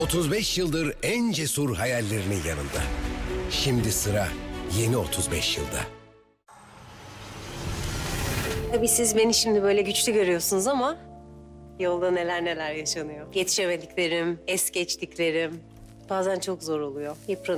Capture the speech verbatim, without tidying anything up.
otuz beş yıldır en cesur hayallerinin yanında. Şimdi sıra yeni otuz beş yılda. Tabii siz beni şimdi böyle güçlü görüyorsunuz ama yolda neler neler yaşanıyor. Yetişemediklerim, es geçtiklerim bazen çok zor oluyor. Yıpranıyorum.